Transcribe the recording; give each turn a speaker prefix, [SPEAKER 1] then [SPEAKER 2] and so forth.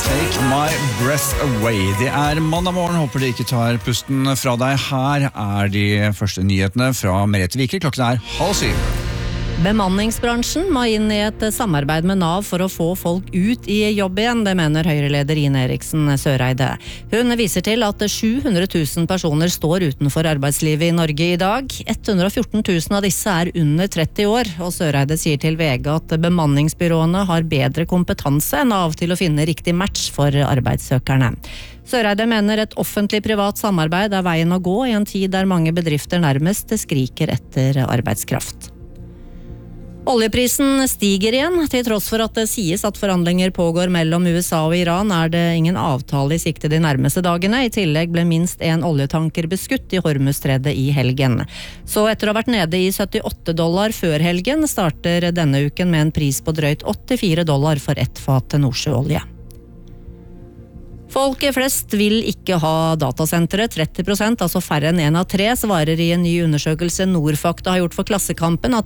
[SPEAKER 1] Take my breath away. Det mandag morgen, håper det ikke tar pusten fra deg. Her de første nyhetene fra Merete Viker. Klokken 6:30.
[SPEAKER 2] Bemanningsbransjen må inn i et samarbeid med NAV for å få folk ut i jobb igjen, det mener Høyre-leder Ine Eriksen Søreide. Hun viser til at 700 000 personer står utenfor arbeidslivet i Norge i dag. 114 000 av disse under 30 år, og Søreide sier til VG at bemanningsbyråene har bedre kompetanse enn NAV til å finne riktig match for arbeidssøkerne. Søreide mener et offentlig-privat samarbeid veien å gå i en tid der mange bedrifter nærmest skriker etter arbeidskraft. Oljeprisen stiger igjen, til tross for at det sies at forhandlinger pågår mellom USA og Iran, det ingen avtale i sikte de nærmeste dagene. I tillegg ble minst en oljetanker beskutt i Hormuzstredet i helgen. Så etter å ha vært nede i $78 før helgen, starter denne uken med en pris på drøyt $84 for ett fat nordsjøolje. Folk flest vil ikke ha datasentere. 30%, altså færre enn 1 av 3, svarer i en ny undersøkelse Nordfakta har gjort for Klassekampen at